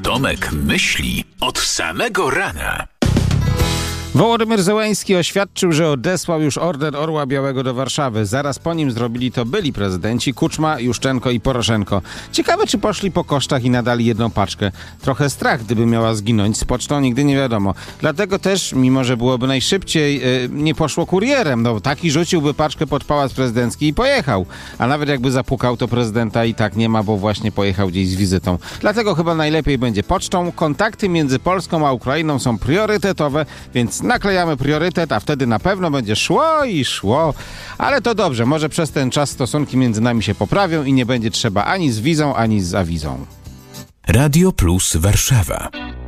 Tomek myśli od samego rana. Wołodymyr Zełenski oświadczył, że odesłał już order Orła Białego do Warszawy. Zaraz po nim zrobili to byli prezydenci Kuczma, Juszczenko i Poroszenko. Ciekawe, czy poszli po kosztach i nadali jedną paczkę. Trochę strach, gdyby miała zginąć. Z pocztą nigdy nie wiadomo. Dlatego też, mimo że byłoby najszybciej, nie poszło kurierem. No, taki rzuciłby paczkę pod Pałac Prezydencki i pojechał. A nawet jakby zapukał, to prezydenta i tak nie ma, bo właśnie pojechał gdzieś z wizytą. Dlatego chyba najlepiej będzie pocztą. Kontakty między Polską a Ukrainą są priorytetowe, więc naklejamy priorytet, a wtedy na pewno będzie szło i szło. Ale to dobrze, może przez ten czas stosunki między nami się poprawią i nie będzie trzeba ani z wizą, ani z awizą. Radio Plus Warszawa.